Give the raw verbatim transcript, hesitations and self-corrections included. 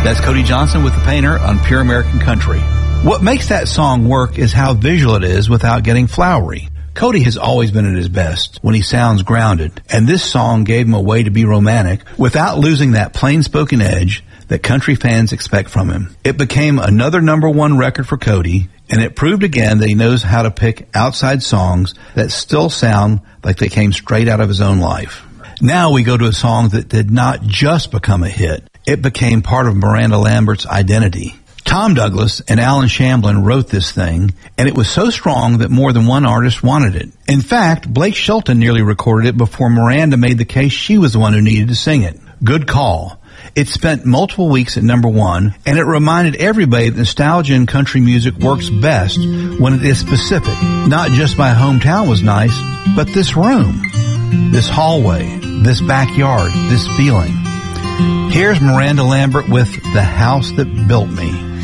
That's Cody Johnson with The Painter on Pure American Country. What makes that song work is how visual it is without getting flowery. Cody has always been at his best when he sounds grounded, and this song gave him a way to be romantic without losing that plain-spoken edge that country fans expect from him. It became another number one record for Cody, and it proved again that he knows how to pick outside songs that still sound like they came straight out of his own life. Now we go to a song that did not just become a hit. It became part of Miranda Lambert's identity. Tom Douglas and Alan Shamblin wrote this thing, and it was so strong that more than one artist wanted it. In fact, Blake Shelton nearly recorded it before Miranda made the case she was the one who needed to sing it. Good call. It spent multiple weeks at number one, and it reminded everybody that nostalgia in country music works best when it is specific. Not just my hometown was nice, but this room, this hallway, this backyard, this feeling. Here's Miranda Lambert with The House That Built Me.